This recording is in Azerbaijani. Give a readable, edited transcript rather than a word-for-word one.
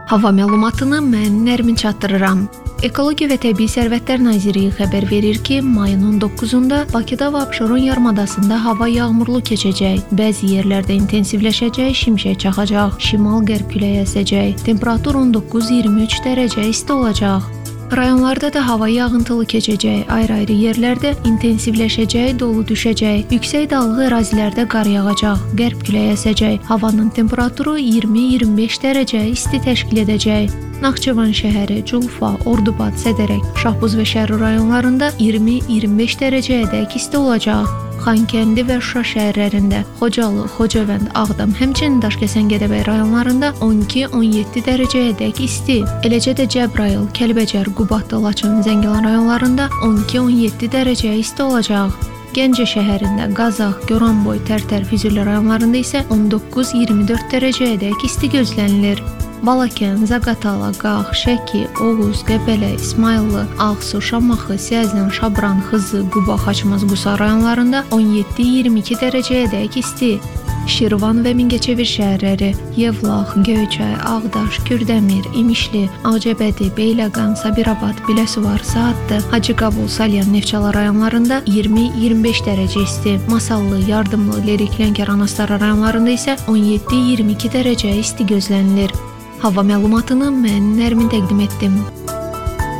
Hava məlumatını mən Nərmin çatdırıram. Ekologiya və Təbii Sərvətlər Nazirliyi xəbər verir ki, mayın 19-da Bakıda və Abşeron yarımadasında hava yağmurlu keçəcək. Bəzi yerlərdə intensivləşəcək, şimşək çaxacaq, şimal-qərb küləyi əsəcək. Temperatur 19-23 dərəcə isti olacaq. Rayonlarda da hava yağıntılı keçəcək, ayrı-ayrı yerlərdə intensivləşəcək, dolu düşəcək, yüksək dağlıq ərazilərdə qar yağacaq, qərb küləyi əsəcək, havanın temperaturu 20-25 dərəcə isti təşkil edəcək. Naxçıvan şəhəri, Culfa, Ordubad, Sədərək, Şahbuz və Şərur rayonlarında 20-25 dərəcəyədək isti olacaq. Xankəndi və Şuşa şəhərlərində, Xocalı, Xocavənd, Ağdam, həmçinin Daşkəsən, Gədəbəy rayonlarında 12-17 dərəcəyədək isti. Eləcə də Cəbrayıl, Kəlbəcər, Qubadlı, Laçın, Zəngilan rayonlarında 12-17 dərəcə isti olacaq. Gəncə şəhərində, Qazax, Goranboy, Tərtər, Füzuli rayonlarında isə 19-24 dərəcəyədək isti gözlənilir. Balakən, Zaqatala, Qax, Şəki, Oğuz, Qəbələ, İsmayıllı, Ağsu, Şamaxı, Siyəzən, Şabran, Xızı, Quba, Xaçmaz, Qusar rayonlarında 17-22 dərəcəyədək isti. Şirvan və Mingəçevir şəhərləri, Yevlax, Göyçay, Ağdaş, Kürdəmir, İmişli, Ağcabədi, Beyləqan, Sabirabad, Biləsuvar, Saatlı, Hacıqabul, Salyan, Neftçala rayonlarında 20-25 dərəcə isti. Masallı, Yardımlı, Lerik, Lənkəran, Astara rayonlarında isə 17-22 dərəcə isti gözlənilir. Hava məlumatını mən Nərmin təqdim etdim.